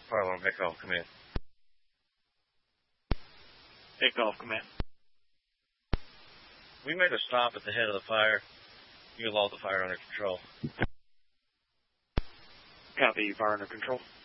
Fire alarm, Echo, come in. Echo, come in. We made a stop at the head of the fire. You have all the fire under control. Copy, fire under control.